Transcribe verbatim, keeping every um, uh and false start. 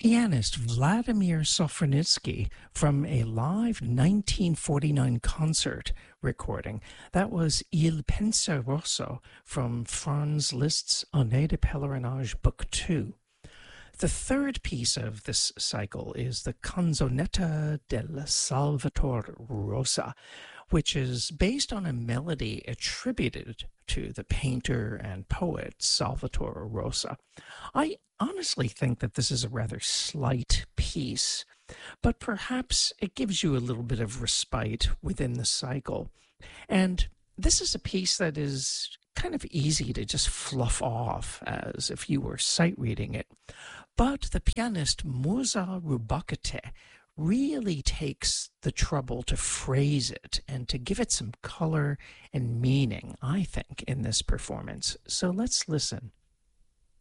pianist Vladimir Sofronitsky from a live nineteen forty-nine concert recording. That was Il Penseroso from Franz Liszt's Année de Pèlerinage Book two. The third piece of this cycle is the Canzonetta del Salvatore Rosa, which is based on a melody attributed to the painter and poet Salvatore Rosa. I honestly think that this is a rather slight piece, but perhaps it gives you a little bit of respite within the cycle. And this is a piece that is kind of easy to just fluff off as if you were sight reading it. But the pianist Murza Rubakate really takes the trouble to phrase it and to give it some color and meaning, I think, in this performance. So let's listen.